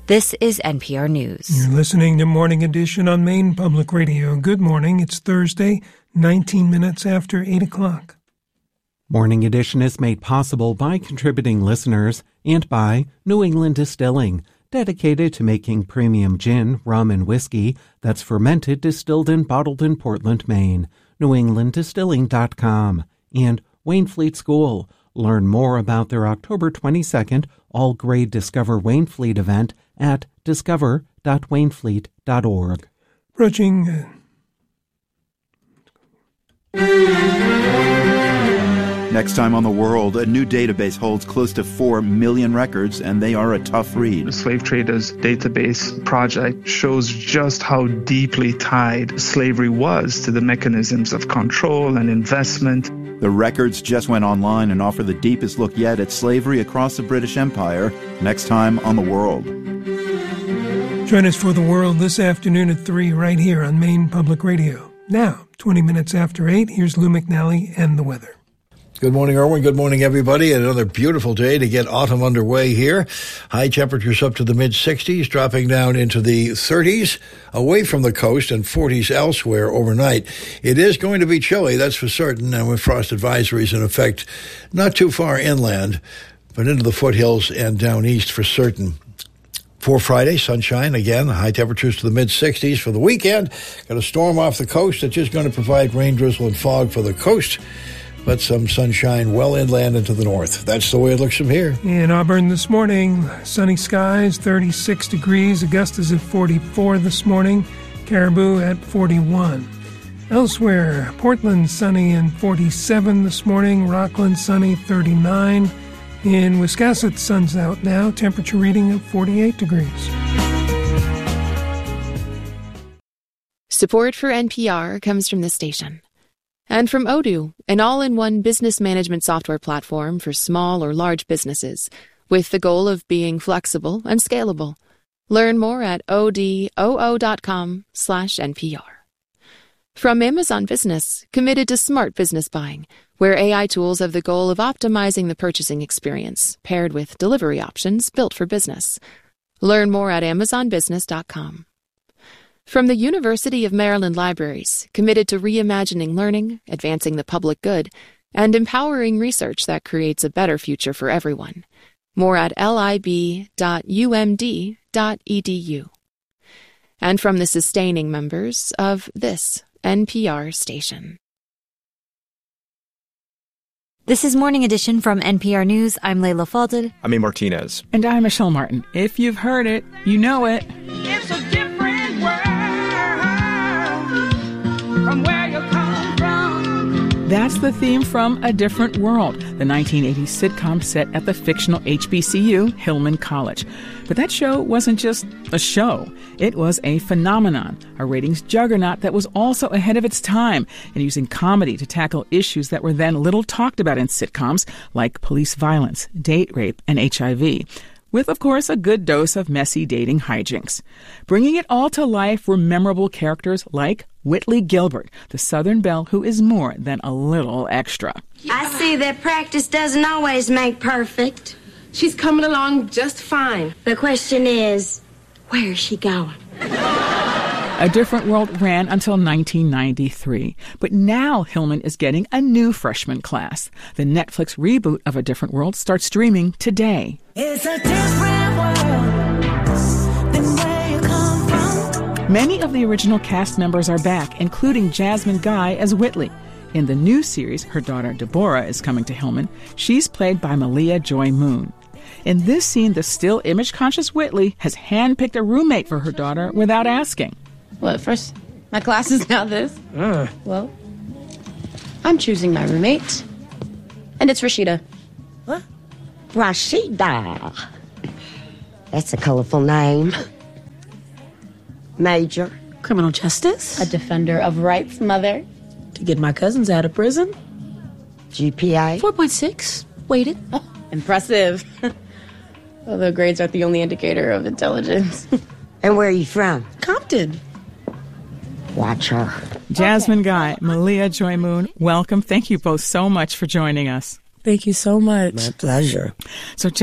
This is NPR News. You're listening to Morning Edition on Maine Public Radio. Good morning. It's Thursday, 19 minutes after 8 o'clock. Morning Edition is made possible by contributing listeners and by New England Distilling, dedicated to making premium gin, rum, and whiskey that's fermented, distilled, and bottled in Portland, Maine. NewEnglandDistilling.com. And Waynfleet School. Learn more about their October 22nd all-grade Discover Waynfleet event at discover.waynfleet.org. Approaching... Next time on The World, a new database holds close to 4 million records, and they are a tough read. The Slave Traders Database Project shows just how deeply tied slavery was to the mechanisms of control and investment. The records just went online and offer the deepest look yet at slavery across the British Empire. Next time on The World. Join us for The World this afternoon at 3 right here on Maine Public Radio. Now, 20 minutes after 8, here's Lou McNally and the weather. Good morning, Erwin. Good morning, everybody. Another beautiful day to get autumn underway here. High temperatures up to the mid-60s, dropping down into the 30s away from the coast and 40s elsewhere overnight. It is going to be chilly, that's for certain, and with frost advisories in effect not too far inland, but into the foothills and down east for certain. For Friday, sunshine again, high temperatures to the mid-60s. For the weekend, got a storm off the coast that's just going to provide rain, drizzle, and fog for the coast, but some sunshine well inland into the north. That's the way it looks from here. In Auburn this morning, sunny skies, 36 degrees. Augusta's at 44 this morning. Caribou at 41. Elsewhere, Portland sunny and 47 this morning. Rockland sunny, 39. In Wiscasset, sun's out now. Temperature reading of 48 degrees. Support for NPR comes from this station. And from Odoo, an all-in-one business management software platform for small or large businesses, with the goal of being flexible and scalable. Learn more at odoo.com/NPR. From Amazon Business, committed to smart business buying, where AI tools have the goal of optimizing the purchasing experience, paired with delivery options built for business. Learn more at amazonbusiness.com. From the University of Maryland Libraries, committed to reimagining learning, advancing the public good, and empowering research that creates a better future for everyone. More at lib.umd.edu. And from the sustaining members of this NPR station. This is Morning Edition from NPR News. I'm Layla Falded. I'm A. Martinez. And I'm Michelle Martin. If you've heard it, you know it. It's a different world from where you come from. That's the theme from A Different World, the 1980s sitcom set at the fictional HBCU, Hillman College. But that show wasn't just a show. It was a phenomenon, a ratings juggernaut that was also ahead of its time in using comedy to tackle issues that were then little talked about in sitcoms, like police violence, date rape, and HIV. With, of course, a good dose of messy dating hijinks. Bringing it all to life were memorable characters like Whitley Gilbert, the Southern belle who is more than a little extra. I see that practice doesn't always make perfect. She's coming along just fine. The question is, where is she going? A Different World ran until 1993. But now Hillman is getting a new freshman class. The Netflix reboot of A Different World starts streaming today. It's a different world than where you come from. Many of the original cast members are back, including Jasmine Guy as Whitley. In the new series, her daughter Deborah is coming to Hillman. She's played by Malia Joy Moon. In this scene, the still image-conscious Whitley has handpicked a roommate for her daughter without asking. What, first, my class is now this? Well, I'm choosing my roommate. And it's Rashida. What? Rashida. That's a colorful name. Major. Criminal justice. A defender of rights, mother. To get my cousins out of prison. GPA. 4.6. Weighted. Oh, impressive. Although grades aren't the only indicator of intelligence. And where are you from? Compton. Watch her. Jasmine Guy, Malia Joy Moon, welcome. Thank you both so much for joining us. Thank you so much. My pleasure. So